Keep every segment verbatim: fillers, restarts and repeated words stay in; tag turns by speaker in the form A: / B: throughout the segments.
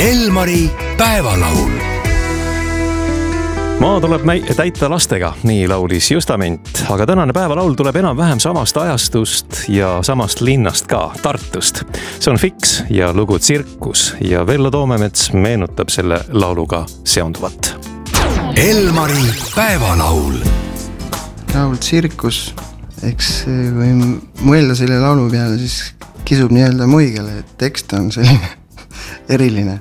A: Elmari päevalaul. Maa tuleb täita lastega, nii laulis Justament, aga tänane päevalaul tuleb enam-vähem samast ajastust ja samast linnast ka, Tartust. See on Fix ja lugu Tsirkus ja Vello Toomemets meenutab selle lauluga seonduvat. Elmari päevalaul.
B: Laul Tsirkus, eks kui mõelda selle laulu peale, siis kisub nii-öelda muigele, et tekst on selline eriline.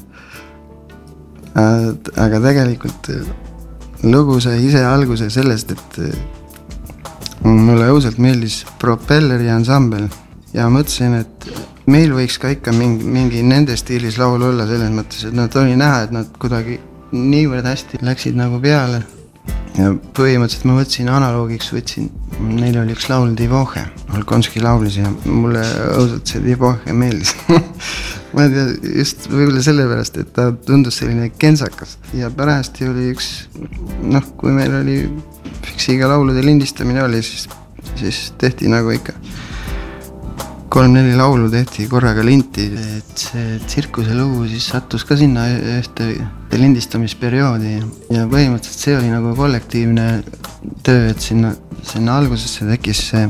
B: Aga tegelikult lugu sai ise alguse sellest, et mulle õudselt meeldis Propelleri ansambel ja mõtlesin, et meil võiks ka ikka mingi, mingi nende stiilis laul olla selles mõttes, et nad oli näha, et nad kuidagi niivõrd hästi läksid nagu peale. Ja põhimõtteliselt ma võtsin analoogiks, võtsin, neil oli üks laul Divohe, Volkonski laulis ja mulle õudselt see Divohe meeldis. Ma ei tea, just võib-olla sellepärast, et ta tundus selline kentsakas ja pärasti oli üks, noh, kui meil oli Fixiga laulude lindistamine oli, siis, siis tehti nagu ikka kolm-neli laulu tehti korraga linti, et see Tsirkuse lugu siis sattus ka sinna ühte lindistamisperioodi ja põhimõtteliselt see oli nagu kollektiivne töö, et sinna, sinna algusesse tekkis see,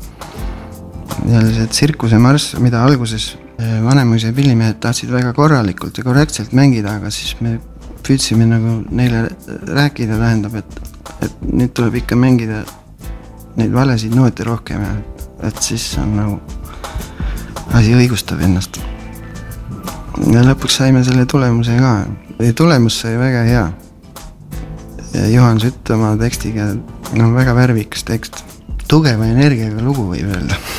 B: see Tsirkuse marss, mida alguses Vanemuise pillimehed tahtsid väga korralikult ja korrektselt mängida, aga siis me püüdsime nagu neile rääkida, tähendab, et, et nüüd tuleb ikka mängida neid valesid noote rohkem ja et, et siis on nagu asi õigustab ennast. Ja lõpuks saime selle tulemuse ka. Ja tulemus sai väga hea. Ja Juhan Sütt oma tekstiga, no väga värvikas tekst. Tugeva energiaga lugu võib öelda.